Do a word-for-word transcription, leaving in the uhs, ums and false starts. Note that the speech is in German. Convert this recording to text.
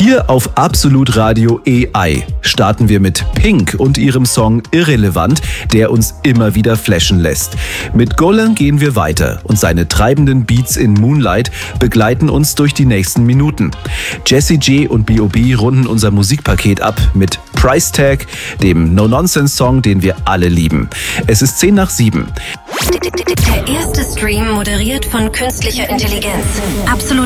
Hier auf Absolut Radio A I starten wir mit Pink und ihrem Song Irrelevant, der uns immer wieder flashen lässt. Mit Golan gehen wir weiter und seine treibenden Beats in Moonlight begleiten uns durch die nächsten Minuten. Jessie J und B O B runden unser Musikpaket ab mit Price Tag, dem No-Nonsense-Song, den wir alle lieben. Es ist zehn nach sieben. Der erste Stream moderiert von künstlicher Intelligenz. Absolut